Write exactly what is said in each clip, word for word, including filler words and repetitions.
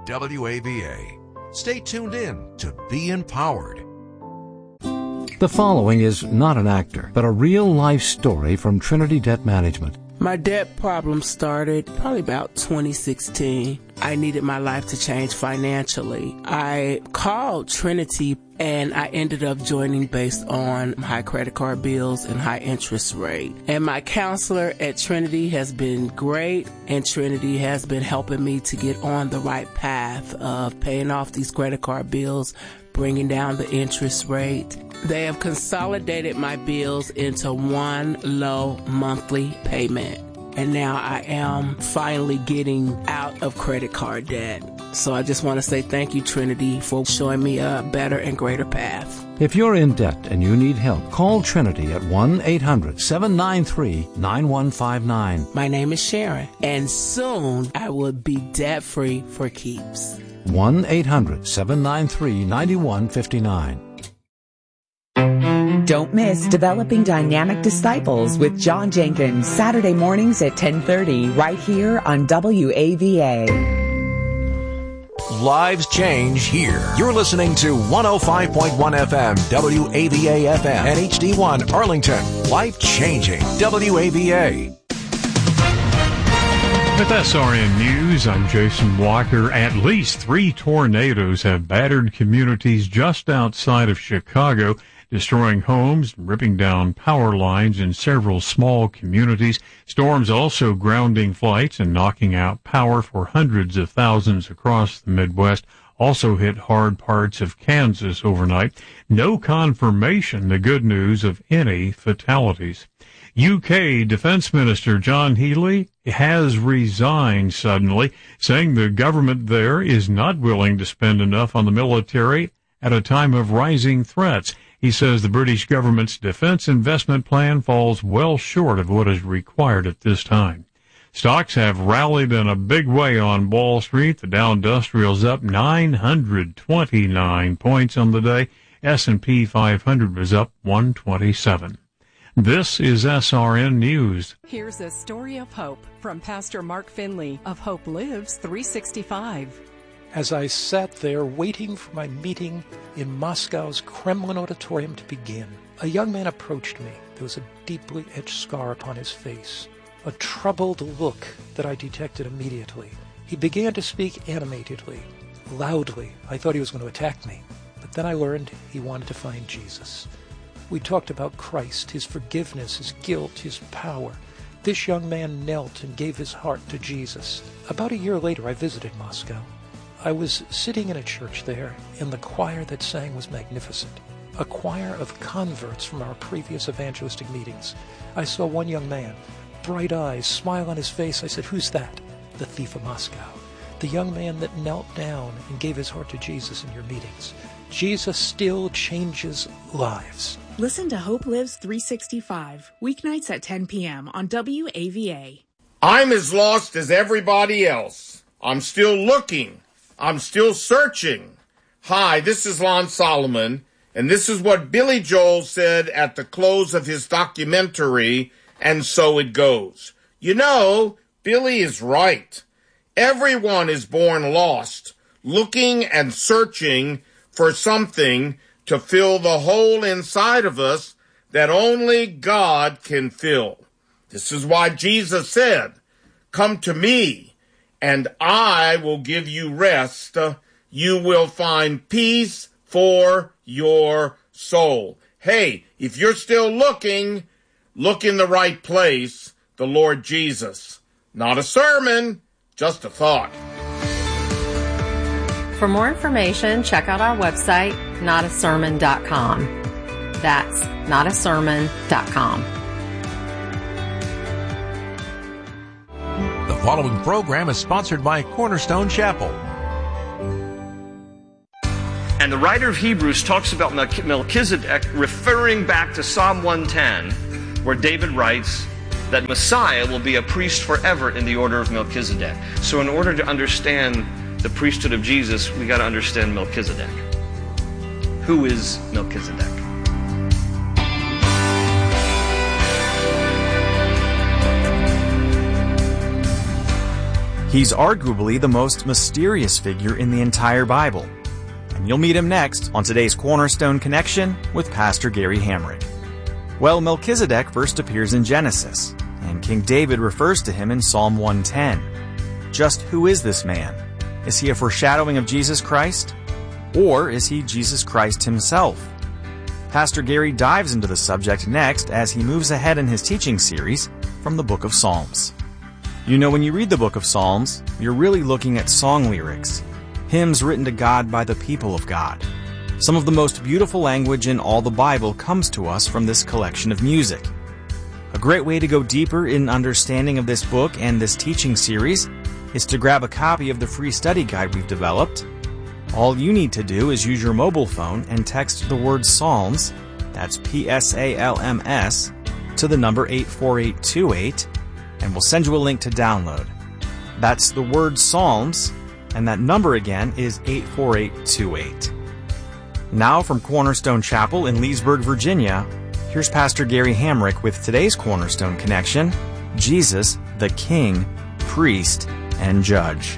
W A V A. Stay tuned in to Be Empowered. The following is not an actor, but a real-life story from Trinity Debt Management. My debt problem started probably about twenty sixteen. I needed my life to change financially. I called Trinity and I ended up joining based on high credit card bills and high interest rate. And my counselor at Trinity has been great, and Trinity has been helping me to get on the right path of paying off these credit card bills, bringing down the interest rate. They have consolidated my bills into one low monthly payment. And now I am finally getting out of credit card debt. So I just want to say thank you, Trinity, for showing me a better and greater path. If you're in debt and you need help, call Trinity at one eight hundred seven nine three nine one five nine. My name is Sharon, and soon I will be debt-free for keeps. one eight hundred seven nine three nine one five nine. Don't miss Developing Dynamic Disciples with John Jenkins, Saturday mornings at ten thirty, right here on W A V A. Lives change here. You're listening to one oh five point one F M, W A V A F M, and H D one Arlington. Life changing. W A V A. With S R N News, I'm Jason Walker. At least three tornadoes have battered communities just outside of Chicago, destroying homes, ripping down power lines in several small communities. Storms also grounding flights and knocking out power for hundreds of thousands across the Midwest. Also hit hard parts of Kansas overnight. No confirmation, the good news, of any fatalities. U K Defense Minister John Healey has resigned suddenly, saying the government there is not willing to spend enough on the military at a time of rising threats. He says the British government's defense investment plan falls well short of what is required at this time. Stocks have rallied in a big way on Wall Street. The Dow Industrial's up nine hundred twenty-nine points on the day. S and P five hundred was up one twenty-seven. This is S R N News. Here's a story of hope from Pastor Mark Finley of Hope Lives three sixty-five. As I sat there waiting for my meeting in Moscow's Kremlin auditorium to begin, a young man approached me. There was a deeply etched scar upon his face, a troubled look that I detected immediately. He began to speak animatedly, loudly. I thought he was going to attack me, but then I learned he wanted to find Jesus. We talked about Christ, his forgiveness, his guilt, his power. This young man knelt and gave his heart to Jesus. About a year later, I visited Moscow. I was sitting in a church there, and the choir that sang was magnificent. A choir of converts from our previous evangelistic meetings. I saw one young man, bright eyes, smile on his face. I said, "Who's that?" "The thief of Moscow." The young man that knelt down and gave his heart to Jesus in your meetings. Jesus still changes lives. Listen to Hope Lives three sixty-five, weeknights at ten p.m. on W A V A. I'm as lost as everybody else. I'm still looking. I'm still searching. Hi, this is Lon Solomon, and this is what Billy Joel said at the close of his documentary, And So It Goes. You know, Billy is right. Everyone is born lost, looking and searching for something to fill the hole inside of us that only God can fill. This is why Jesus said, "Come to me, and I will give you rest. You will find peace for your soul." Hey, if you're still looking, look in the right place, the Lord Jesus. Not a sermon, just a thought. For more information, check out our website, not a sermon dot com. That's not a sermon dot com. The following program is sponsored by Cornerstone Chapel. And the writer of Hebrews talks about Melchizedek referring back to Psalm one ten, where David writes that Messiah will be a priest forever in the order of Melchizedek. So in order to understand the priesthood of Jesus, we got to understand Melchizedek. Who is Melchizedek? He's arguably the most mysterious figure in the entire Bible. And you'll meet him next on today's Cornerstone Connection with Pastor Gary Hamrick. Well, Melchizedek first appears in Genesis, and King David refers to him in Psalm one ten. Just who is this man? Is he a foreshadowing of Jesus Christ? Or is he Jesus Christ himself? Pastor Gary dives into the subject next as he moves ahead in his teaching series from the Book of Psalms. You know, when you read the Book of Psalms, you're really looking at song lyrics, hymns written to God by the people of God. Some of the most beautiful language in all the Bible comes to us from this collection of music. A great way to go deeper in understanding of this book and this teaching series is to grab a copy of the free study guide we've developed. All you need to do is use your mobile phone and text the word Psalms, that's P S A L M S, to the number eight four eight two eight, and we'll send you a link to download. That's the word Psalms, and that number again is eight four eight two eight. Now from Cornerstone Chapel in Leesburg, Virginia, here's Pastor Gary Hamrick with today's Cornerstone Connection, Jesus, the King, Priest, and Judge.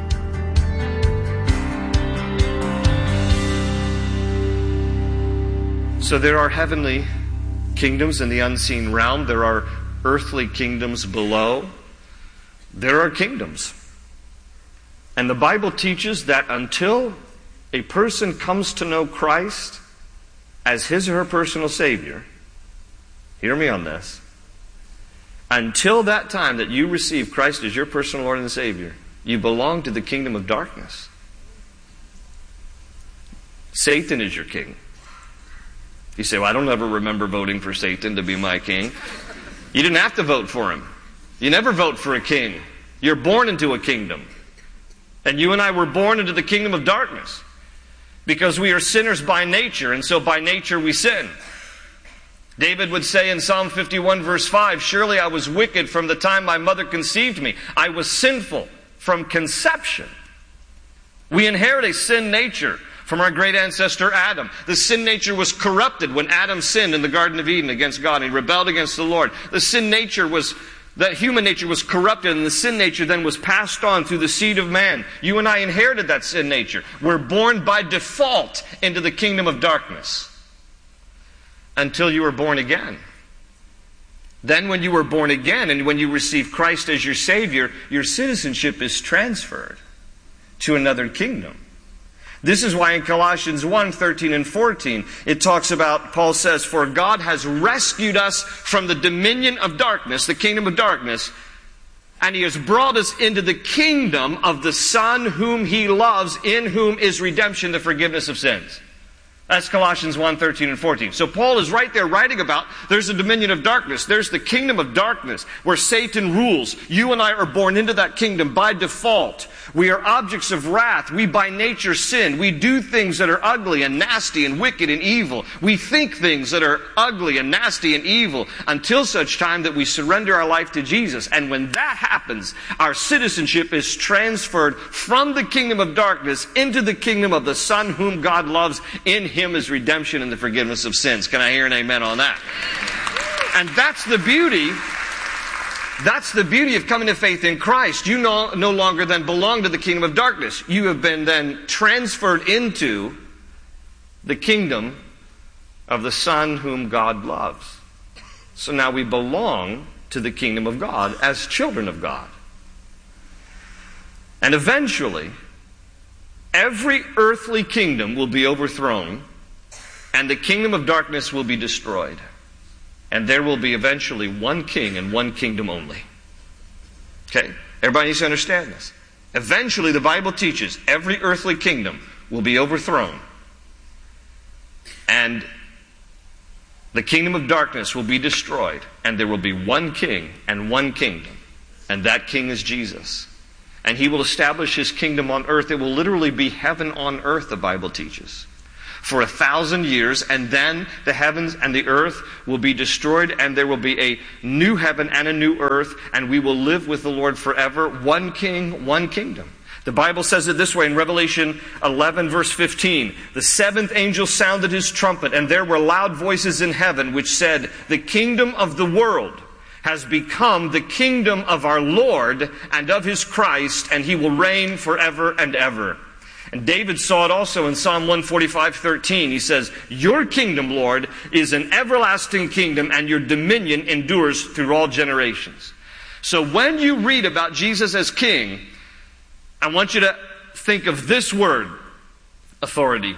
So there are heavenly kingdoms in the unseen realm. There are earthly kingdoms below. There are kingdoms. And the Bible teaches that until a person comes to know Christ as his or her personal Savior, hear me on this, until that time that you receive Christ as your personal Lord and Savior, you belong to the kingdom of darkness. Satan is your king. You say, well, I don't ever remember voting for Satan to be my king. You didn't have to vote for him. You never vote for a king. You're born into a kingdom. And you and I were born into the kingdom of darkness because we are sinners by nature, and so by nature we sin. David would say in Psalm fifty-one verse five, surely I was wicked from the time my mother conceived me. I was sinful from conception. We inherit a sin nature from our great ancestor Adam. The sin nature was corrupted when Adam sinned in the Garden of Eden against God. He rebelled against the Lord. The sin nature was, that human nature was corrupted, and the sin nature then was passed on through the seed of man. You and I inherited that sin nature. We're born by default into the kingdom of darkness until you were born again. Then when you were born again and when you receive Christ as your Savior, your citizenship is transferred to another kingdom. This is why in Colossians one, thirteen and fourteen, it talks about, Paul says, for God has rescued us from the dominion of darkness, the kingdom of darkness, and He has brought us into the kingdom of the Son whom He loves, in whom is redemption, the forgiveness of sins. That's Colossians one, thirteen and fourteen. So Paul is right there writing about there's a dominion of darkness. There's the kingdom of darkness where Satan rules. You and I are born into that kingdom by default. We are objects of wrath. We by nature sin. We do things that are ugly and nasty and wicked and evil. We think things that are ugly and nasty and evil until such time that we surrender our life to Jesus. And when that happens, our citizenship is transferred from the kingdom of darkness into the kingdom of the Son whom God loves. In Him is redemption and the forgiveness of sins. Can I hear an amen on that? And that's the beauty. That's the beauty of coming to faith in Christ. You no, no longer then belong to the kingdom of darkness. You have been then transferred into the kingdom of the Son whom God loves. So now we belong to the kingdom of God as children of God. And eventually, every earthly kingdom will be overthrown, and the kingdom of darkness will be destroyed. And there will be eventually one king and one kingdom only. Okay? Everybody needs to understand this. Eventually, the Bible teaches every earthly kingdom will be overthrown. And the kingdom of darkness will be destroyed. And there will be one king and one kingdom. And that king is Jesus. And He will establish His kingdom on earth. It will literally be heaven on earth, the Bible teaches, for a thousand years, and then the heavens and the earth will be destroyed, and there will be a new heaven and a new earth, and we will live with the Lord forever. One king, one kingdom. The Bible says it this way in Revelation eleven, verse fifteen. The seventh angel sounded his trumpet, and there were loud voices in heaven which said, the kingdom of the world has become the kingdom of our Lord and of his Christ, and he will reign forever and ever. And David saw it also in Psalm one forty-five, thirteen. He says, your kingdom, Lord, is an everlasting kingdom, and your dominion endures through all generations. So when you read about Jesus as king, I want you to think of this word, authority.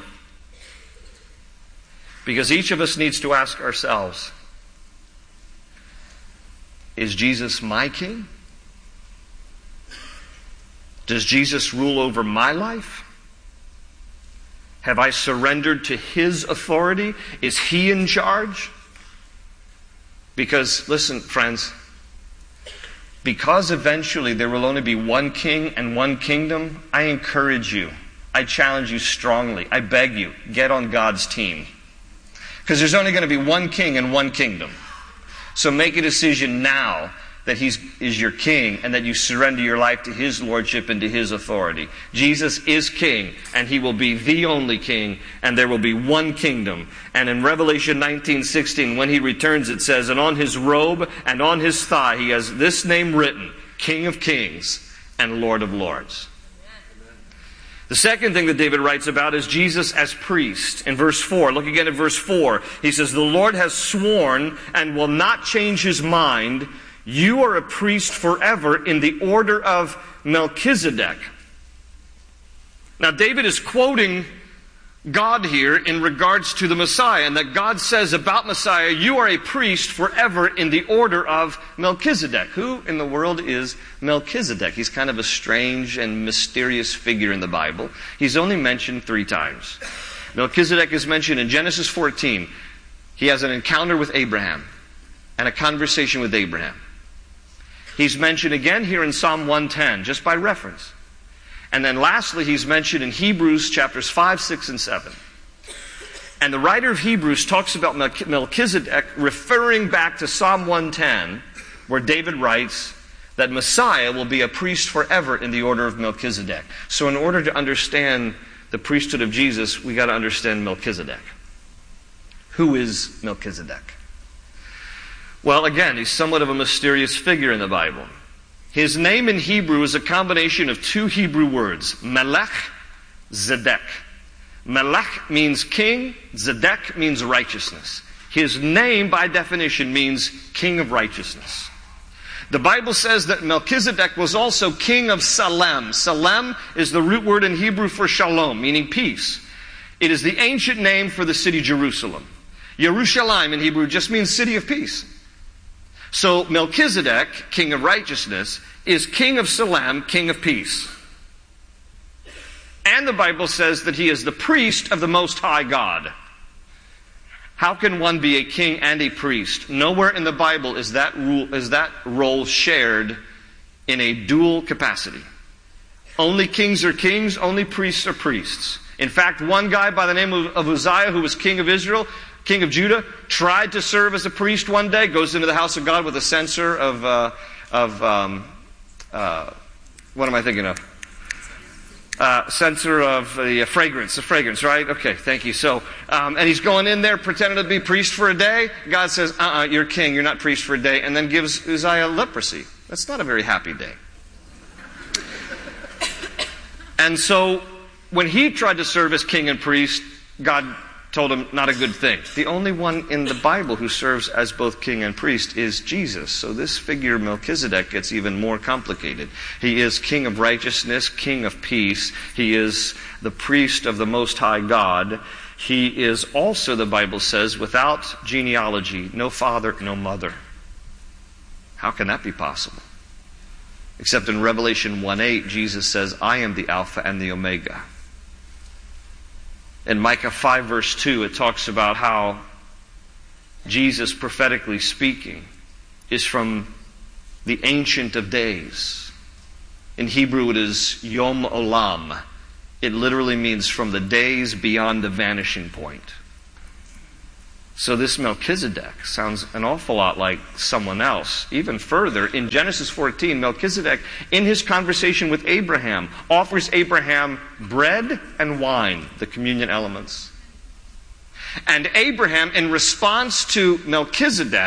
Because each of us needs to ask ourselves, is Jesus my king? Does Jesus rule over my life? Have I surrendered to his authority? Is he in charge? Because, listen, friends, because eventually there will only be one king and one kingdom, I encourage you, I challenge you strongly, I beg you, get on God's team. Because there's only going to be one king and one kingdom. So make a decision now that he is your king and that you surrender your life to his lordship and to his authority. Jesus is king, and he will be the only king, and there will be one kingdom. And in Revelation nineteen sixteen, when he returns, it says, and on his robe and on his thigh he has this name written, King of Kings and Lord of Lords. The second thing that David writes about is Jesus as priest. In verse four, look again at verse four. He says, the Lord has sworn and will not change his mind. You are a priest forever in the order of Melchizedek. Now, David is quoting God here in regards to the Messiah, and that God says about Messiah, you are a priest forever in the order of Melchizedek. Who in the world is Melchizedek? He's kind of a strange and mysterious figure in the Bible. He's only mentioned three times. Melchizedek is mentioned in Genesis fourteen. He has an encounter with Abraham and a conversation with Abraham. He's mentioned again here in Psalm one ten, just by reference. And then lastly, he's mentioned in Hebrews chapters five, six, and seven. And the writer of Hebrews talks about Melchizedek referring back to Psalm one ten, where David writes that Messiah will be a priest forever in the order of Melchizedek. So in order to understand the priesthood of Jesus, we got to understand Melchizedek. Who is Melchizedek? Well, again, he's somewhat of a mysterious figure in the Bible. His name in Hebrew is a combination of two Hebrew words, Melech, Zedek. Melech means king, Zedek means righteousness. His name, by definition, means king of righteousness. The Bible says that Melchizedek was also king of Salem. Salem is the root word in Hebrew for shalom, meaning peace. It is the ancient name for the city Jerusalem. Yerushalayim in Hebrew just means city of peace. So Melchizedek, king of righteousness, is king of Salem, king of peace. And the Bible says that he is the priest of the Most High God. How can one be a king and a priest? Nowhere in the Bible is that rule, is that role shared in a dual capacity. Only kings are kings, only priests are priests. In fact, one guy by the name of, of Uzziah, who was king of Israel, king of Judah, tried to serve as a priest one day, goes into the house of God with a censer of, uh, of um, uh, what am I thinking of? Uh, censer of the uh, fragrance, the fragrance, right? Okay, thank you. So, um, and he's going in there pretending to be priest for a day. God says, uh-uh, you're king, you're not priest for a day, and then gives Uzziah leprosy. That's not a very happy day. And so, when he tried to serve as king and priest, God told him not a good thing. The only one in the Bible who serves as both king and priest is Jesus. So this figure, Melchizedek, gets even more complicated. He is king of righteousness, king of peace. He is the priest of the Most High God. He is also, the Bible says, without genealogy, no father, no mother. How can that be possible? Except in Revelation one eight, Jesus says, I am the Alpha and the Omega. In Micah five verse two, it talks about how Jesus, prophetically speaking, is from the Ancient of Days. In Hebrew it is Yom Olam. It literally means from the days beyond the vanishing point. So this Melchizedek sounds an awful lot like someone else. Even further, in Genesis fourteen, Melchizedek, in his conversation with Abraham, offers Abraham bread and wine, the communion elements. And Abraham, in response to Melchizedek,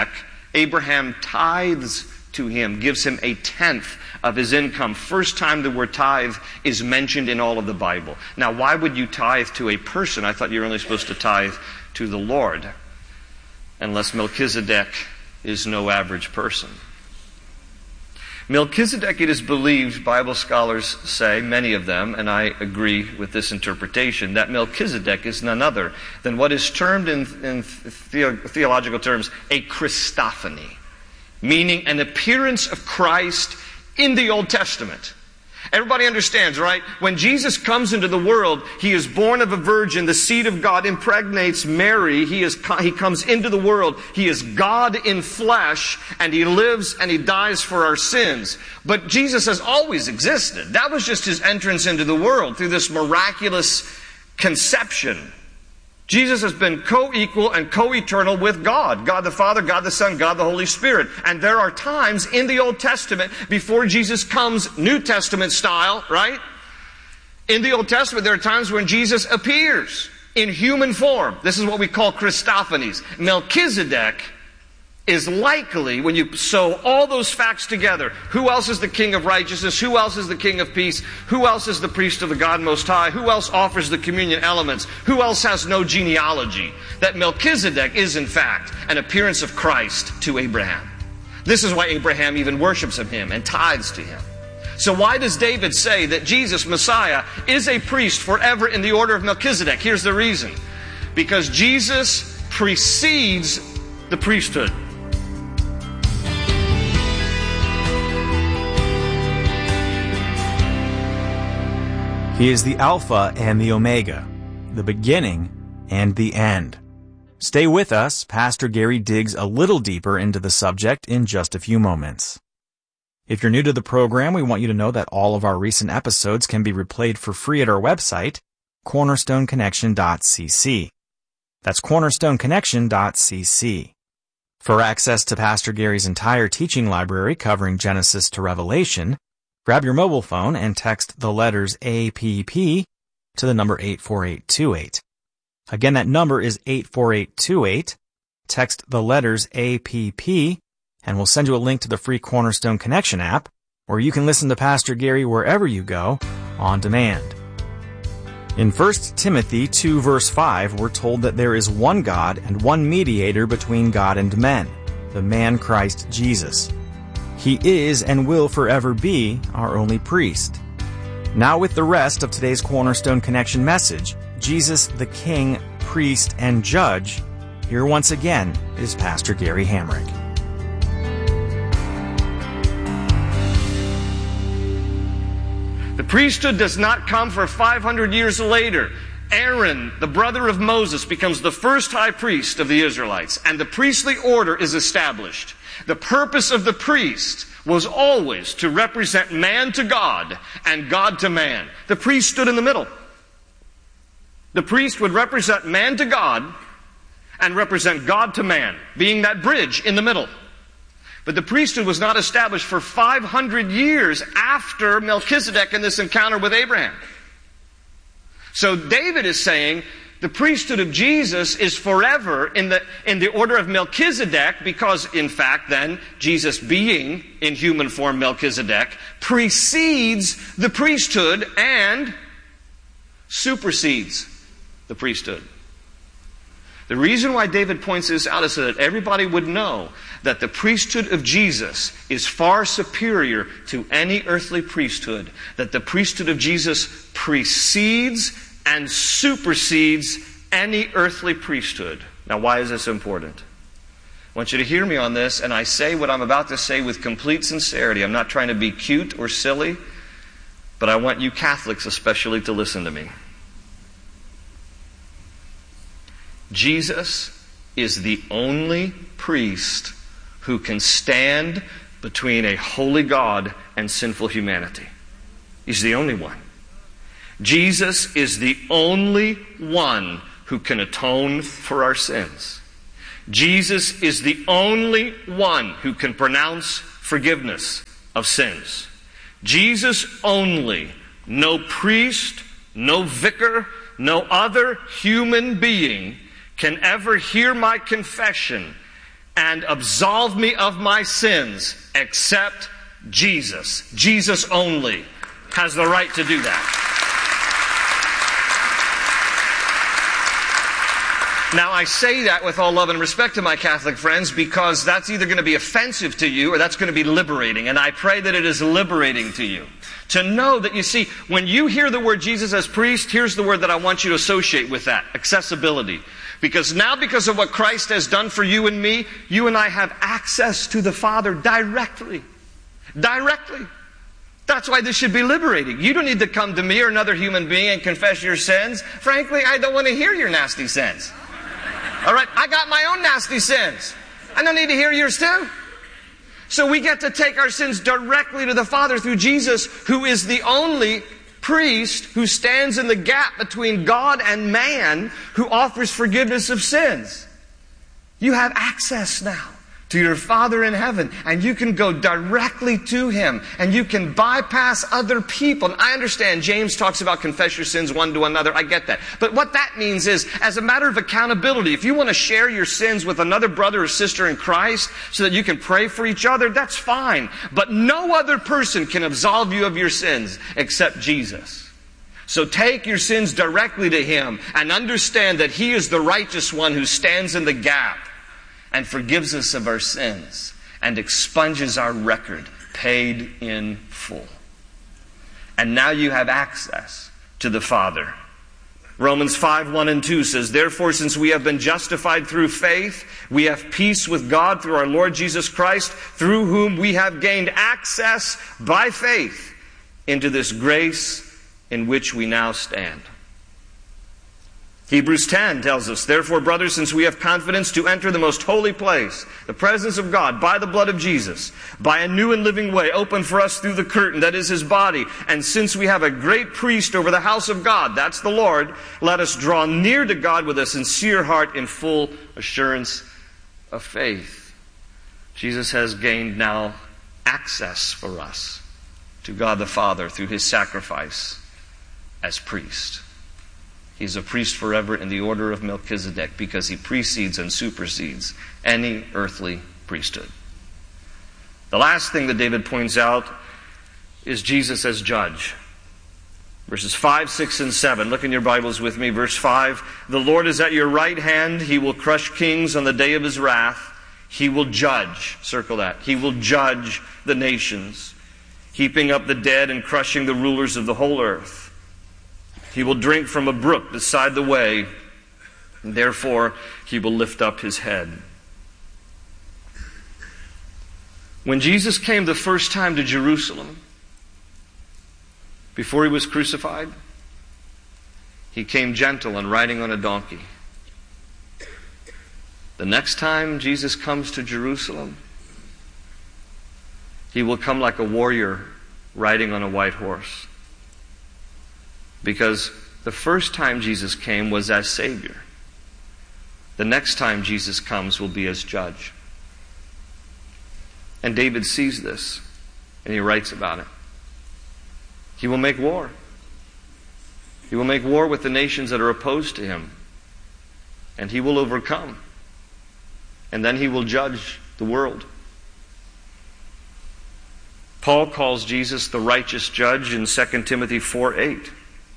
Abraham tithes to him, gives him a tenth of his income. First time the word tithe is mentioned in all of the Bible. Now, why would you tithe to a person? I thought you were only supposed to tithe to the Lord, unless Melchizedek is no average person. Melchizedek, it is believed, Bible scholars say, many of them, and I agree with this interpretation, that Melchizedek is none other than what is termed in, in the, theological terms a Christophany, meaning an appearance of Christ in the Old Testament. Everybody understands, right? When Jesus comes into the world, he is born of a virgin. The seed of God impregnates Mary. He is, he comes into the world. He is God in flesh, and he lives and he dies for our sins. But Jesus has always existed. That was just his entrance into the world through this miraculous conception. Jesus has been co-equal and co-eternal with God. God the Father, God the Son, God the Holy Spirit. And there are times in the Old Testament, before Jesus comes New Testament style, right? In the Old Testament, there are times when Jesus appears in human form. This is what we call Christophanies. Melchizedek is likely, when you sew all those facts together, who else is the King of righteousness? Who else is the King of peace? Who else is the priest of the God Most High? Who else offers the communion elements? Who else has no genealogy? That Melchizedek is, in fact, an appearance of Christ to Abraham. This is why Abraham even worships him and tithes to him. So why does David say that Jesus, Messiah, is a priest forever in the order of Melchizedek? Here's the reason. Because Jesus precedes the priesthood. He is the Alpha and the Omega, the beginning and the end. Stay with us. Pastor Gary digs a little deeper into the subject in just a few moments. If you're new to the program, we want you to know that all of our recent episodes can be replayed for free at our website, cornerstone connection dot c c. That's cornerstone connection dot c c. For access to Pastor Gary's entire teaching library covering Genesis to Revelation, grab your mobile phone and text the letters A P P to the number eight four eight two eight. Again, that number is eight four eight two eight. Text the letters A P P, and we'll send you a link to the free Cornerstone Connection app, where you can listen to Pastor Gary wherever you go, on demand. In First Timothy two verse five, we're told that there is one God and one mediator between God and men, the man Christ Jesus. He is and will forever be our only priest. Now with the rest of today's Cornerstone Connection message, Jesus the King, Priest, and Judge, here once again is Pastor Gary Hamrick. The priesthood does not come for five hundred years later. Aaron, the brother of Moses, becomes the first high priest of the Israelites, and the priestly order is established. The purpose of the priest was always to represent man to God and God to man. The priest stood in the middle. The priest would represent man to God and represent God to man, being that bridge in the middle. But the priesthood was not established for five hundred years after Melchizedek and this encounter with Abraham. So David is saying the priesthood of Jesus is forever in the, in the order of Melchizedek, because in fact then, Jesus being in human form Melchizedek precedes the priesthood and supersedes the priesthood. The reason why David points this out is so that everybody would know that the priesthood of Jesus is far superior to any earthly priesthood. That the priesthood of Jesus precedes and supersedes any earthly priesthood. Now, why is this important? I want you to hear me on this, and I say what I'm about to say with complete sincerity. I'm not trying to be cute or silly, but I want you Catholics especially to listen to me. Jesus is the only priest who can stand between a holy God and sinful humanity. He's the only one. Jesus is the only one who can atone for our sins. Jesus is the only one who can pronounce forgiveness of sins. Jesus only. No priest, no vicar, no other human being can ever hear my confession and absolve me of my sins except Jesus. Jesus only has the right to do that. Now, I say that with all love and respect to my Catholic friends because that's either going to be offensive to you or that's going to be liberating. And I pray that it is liberating to you. To know that, you see, when you hear the word Jesus as priest, here's the word that I want you to associate with that: accessibility. Because now, because of what Christ has done for you and me, you and I have access to the Father directly. Directly. That's why this should be liberating. You don't need to come to me or another human being and confess your sins. Frankly, I don't want to hear your nasty sins. All right? I got my own nasty sins. I don't need to hear yours too. So we get to take our sins directly to the Father through Jesus, who is the only priest who stands in the gap between God and man, who offers forgiveness of sins. You have access now to your Father in heaven, and you can go directly to Him, and you can bypass other people. And I understand James talks about confess your sins one to another. I get that. But what that means is, as a matter of accountability, if you want to share your sins with another brother or sister in Christ so that you can pray for each other, that's fine. But no other person can absolve you of your sins except Jesus. So take your sins directly to Him and understand that He is the righteous one who stands in the gap and forgives us of our sins and expunges our record, paid in full. And now you have access to the Father. Romans five, one and two says, therefore, since we have been justified through faith, we have peace with God through our Lord Jesus Christ, through whom we have gained access by faith into this grace in which we now stand. Hebrews ten tells us, therefore, brothers, since we have confidence to enter the most holy place, the presence of God, by the blood of Jesus, by a new and living way open for us through the curtain, that is His body, and since we have a great priest over the house of God, that's the Lord, let us draw near to God with a sincere heart in full assurance of faith. Jesus has gained now access for us to God the Father through His sacrifice as priest. He's a priest forever in the order of Melchizedek because he precedes and supersedes any earthly priesthood. The last thing that David points out is Jesus as judge. Verses five, six, and seven. Look in your Bibles with me. Verse five. The Lord is at your right hand. He will crush kings on the day of His wrath. He will judge. Circle that. He will judge the nations, heaping up the dead and crushing the rulers of the whole earth. He will drink from a brook beside the way, and therefore He will lift up His head. When Jesus came the first time to Jerusalem, before He was crucified, He came gentle and riding on a donkey. The next time Jesus comes to Jerusalem, He will come like a warrior riding on a white horse. Because the first time Jesus came was as Savior. The next time Jesus comes will be as judge. And David sees this, and he writes about it. He will make war. He will make war with the nations that are opposed to Him. And He will overcome. And then He will judge the world. Paul calls Jesus the righteous judge in Second Timothy four eight.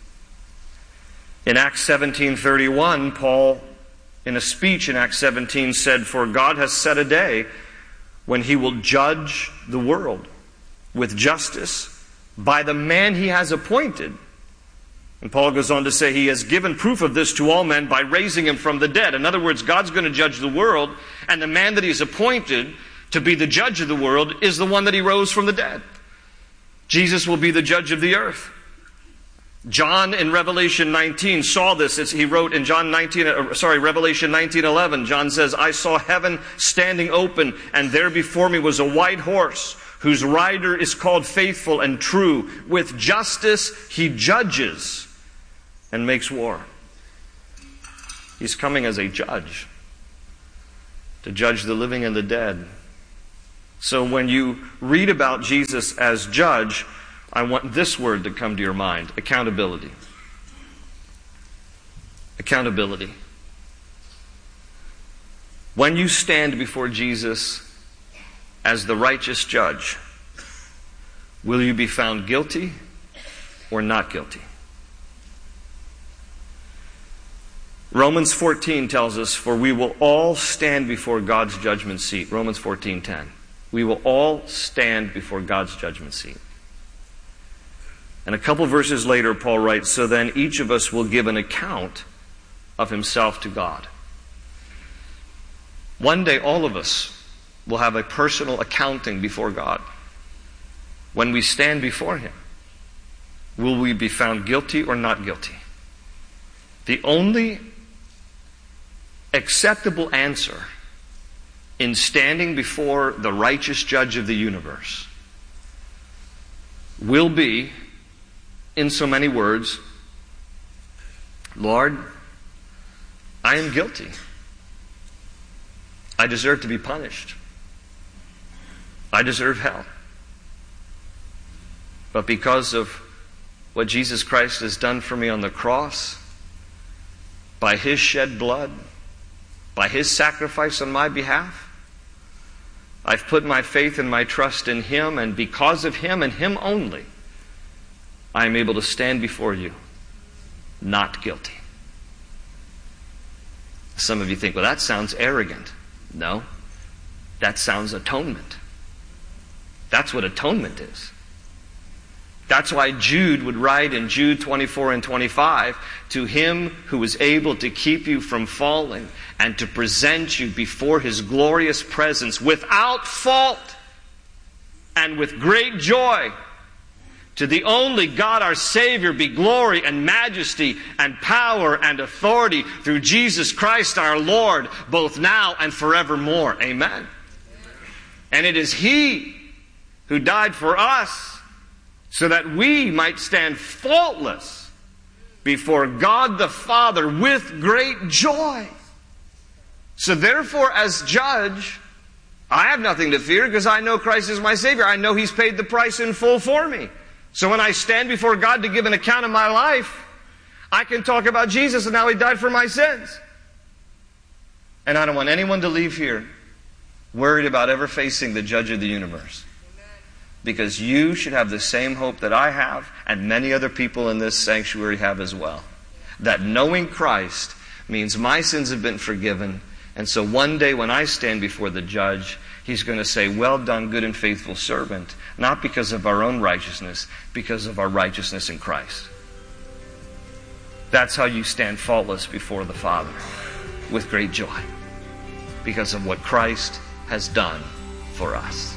In Acts seventeen thirty-one, Paul, in a speech in Acts seventeen, said, for God has set a day when He will judge the world with justice by the man He has appointed. And Paul goes on to say He has given proof of this to all men by raising Him from the dead. In other words, God's going to judge the world, and the man that He's appointed to be the judge of the world is the one that He rose from the dead. Jesus will be the judge of the earth. John in Revelation nineteen saw this. It's, he wrote in John nineteen, uh, sorry, Revelation nineteen eleven. John says, I saw heaven standing open, and there before me was a white horse, whose rider is called Faithful and True. With justice He judges and makes war. He's coming as a judge, to judge the living and the dead. So when you read about Jesus as judge, I want this word to come to your mind: accountability. Accountability. When you stand before Jesus as the righteous judge, will you be found guilty or not guilty? Romans fourteen tells us, for we will all stand before God's judgment seat. Romans fourteen ten. We will all stand before God's judgment seat. And a couple verses later, Paul writes, so then each of us will give an account of himself to God. One day all of us will have a personal accounting before God. When we stand before Him, will we be found guilty or not guilty? The only acceptable answer in standing before the righteous judge of the universe will be, in so many words, Lord, I am guilty. I deserve to be punished. I deserve hell. But because of what Jesus Christ has done for me on the cross, by His shed blood, by His sacrifice on my behalf, I've put my faith and my trust in Him, and because of Him and Him only, I am able to stand before you not guilty. Some of you think, well, that sounds arrogant. No, that sounds atonement. That's what atonement is. That's why Jude would write in Jude twenty-four and twenty-five, to Him who is able to keep you from falling and to present you before His glorious presence without fault and with great joy. To the only God our Savior be glory and majesty and power and authority through Jesus Christ our Lord, both now and forevermore. Amen. And it is He who died for us so that we might stand faultless before God the Father with great joy. So therefore, as judge, I have nothing to fear because I know Christ is my Savior. I know He's paid the price in full for me. So when I stand before God to give an account of my life, I can talk about Jesus and how He died for my sins. And I don't want anyone to leave here worried about ever facing the judge of the universe. Because you should have the same hope that I have and many other people in this sanctuary have as well. That knowing Christ means my sins have been forgiven. And so one day when I stand before the judge, He's going to say, well done, good and faithful servant. Not because of our own righteousness, because of our righteousness in Christ. That's how you stand faultless before the Father, with great joy, because of what Christ has done for us.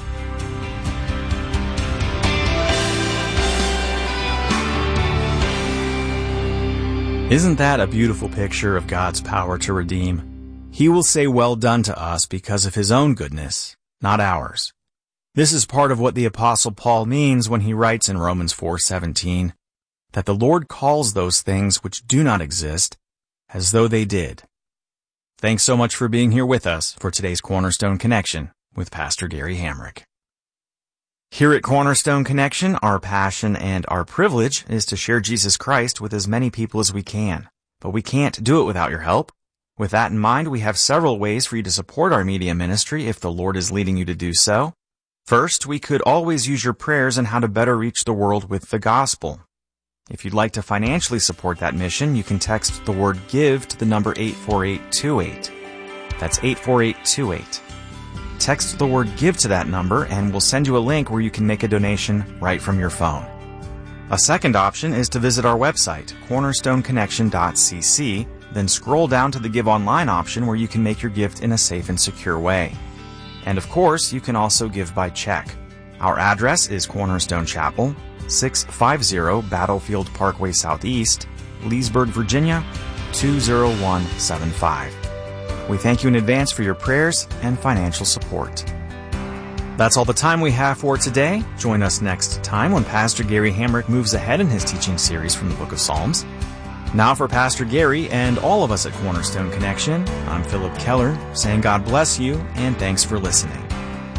Isn't that a beautiful picture of God's power to redeem? He will say well done to us because of His own goodness, not ours. This is part of what the Apostle Paul means when he writes in Romans four seventeen, that the Lord calls those things which do not exist as though they did. Thanks so much for being here with us for today's Cornerstone Connection with Pastor Gary Hamrick. Here at Cornerstone Connection, our passion and our privilege is to share Jesus Christ with as many people as we can. But we can't do it without your help. With that in mind, we have several ways for you to support our media ministry if the Lord is leading you to do so. First, we could always use your prayers on how to better reach the world with the gospel. If you'd like to financially support that mission, you can text the word GIVE to the number eight four eight two eight. That's eight four eight two eight. Text the word GIVE to that number and we'll send you a link where you can make a donation right from your phone. A second option is to visit our website, cornerstone connection dot c c, then scroll down to the Give Online option where you can make your gift in a safe and secure way. And of course, you can also give by check. Our address is Cornerstone Chapel, six fifty Battlefield Parkway Southeast, Leesburg, Virginia, two zero one seven five. We thank you in advance for your prayers and financial support. That's all the time we have for today. Join us next time when Pastor Gary Hamrick moves ahead in his teaching series from the book of Psalms. Now for Pastor Gary and all of us at Cornerstone Connection, I'm Philip Keller, saying God bless you and thanks for listening.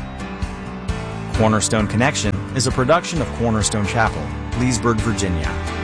Cornerstone Connection is a production of Cornerstone Chapel, Leesburg, Virginia.